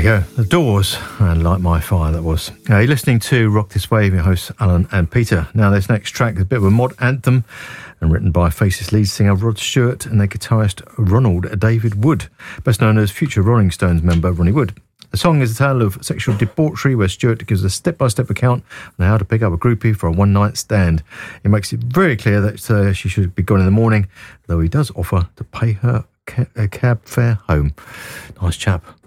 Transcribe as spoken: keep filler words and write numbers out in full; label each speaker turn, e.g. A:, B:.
A: you go. The Doors, and Light My Fire, that was. Uh, you're listening to Rock This Way with your hosts, Alan and Peter. Now, this next track is a bit of a mod anthem and written by Faces lead singer Rod Stewart and their guitarist Ronald David Wood, best known as future Rolling Stones member Ronnie Wood. The song is a tale of sexual debauchery where Stewart gives a step-by-step account on how to pick up a groupie for a one-night stand. He makes it very clear that uh, she should be gone in the morning, though he does offer to pay her ca- a cab fare home. Nice chap.